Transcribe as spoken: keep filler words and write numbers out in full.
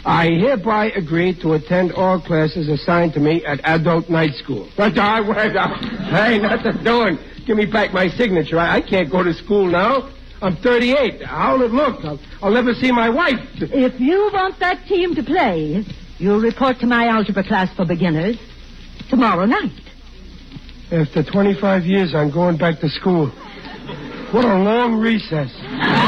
I hereby agree to attend all classes assigned to me at adult night school. But I wait, hey, nothing doing. Give me back my signature. I, I can't go to school now. I'm thirty-eight. How'll it look? I'll, I'll never see my wife. If you want that team to play, you'll report to my algebra class for beginners tomorrow night. After twenty-five years, I'm going back to school. What a long recess.